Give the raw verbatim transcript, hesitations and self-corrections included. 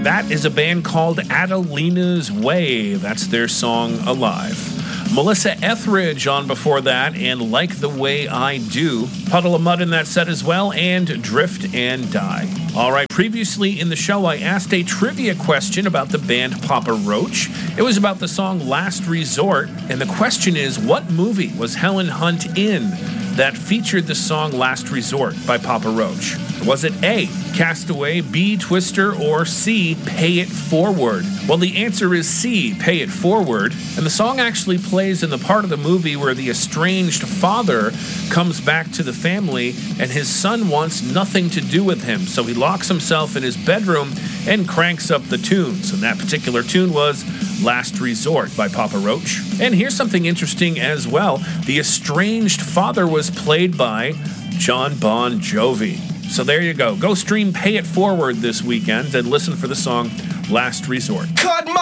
That is a band called Adelina's Way. That's their song Alive. Melissa Etheridge on before that, and Like the Way I Do. Puddle of Mud in that set as well, and Drift and Die. All right, previously in the show, I asked a trivia question about the band Papa Roach. It was about the song Last Resort, and the question is, what movie was Helen Hunt in that featured the song Last Resort by Papa Roach? Was it A, Castaway, B, Twister, or C, Pay It Forward? Well, the answer is C, Pay It Forward. And the song actually plays in the part of the movie where the estranged father comes back to the family and his son wants nothing to do with him. So he locks himself in his bedroom and cranks up the tunes. And that particular tune was Last Resort by Papa Roach. And here's something interesting as well. The estranged father was played by John Bon Jovi. So there you go. Go stream Pay It Forward this weekend and listen for the song Last Resort. Cut my